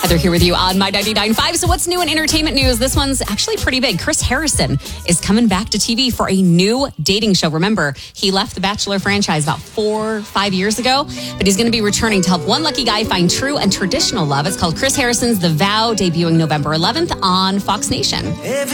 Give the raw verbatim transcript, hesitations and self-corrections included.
Heather here with you on My ninety-nine point five. So what's new in entertainment news? This one's actually pretty big. Chris Harrison is coming back to T V for a new dating show. Remember, he left the Bachelor franchise about four, five years ago, but he's going to be returning to help one lucky guy find true and traditional love. It's called Chris Harrison's The Vow, debuting November eleventh on Fox Nation.